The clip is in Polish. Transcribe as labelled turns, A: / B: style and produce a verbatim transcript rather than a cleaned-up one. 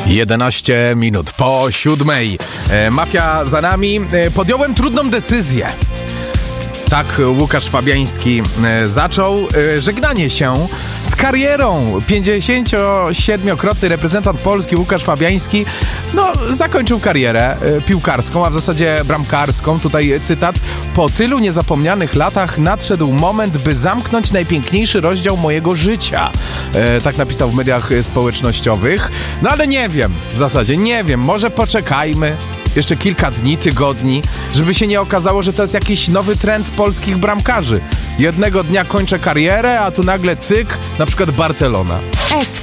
A: jedenaście minut po siódmej. E, mafia za nami. E, podjąłem trudną decyzję. Tak Łukasz Fabiański e, zaczął e, żegnanie się z karierą. pięćdziesięciosiedmiokrotny reprezentant Polski Łukasz Fabiański no, zakończył karierę e, piłkarską, a w zasadzie bramkarską. Tutaj cytat. Po tylu niezapomnianych latach nadszedł moment, by zamknąć najpiękniejszy rozdział mojego życia. E, tak napisał w mediach społecznościowych. No ale nie wiem, w zasadzie nie wiem. Może poczekajmy jeszcze kilka dni, tygodni, żeby się nie okazało, że to jest jakiś nowy trend polskich bramkarzy. Jednego dnia kończę karierę, a tu nagle cyk, na przykład Barcelona.
B: S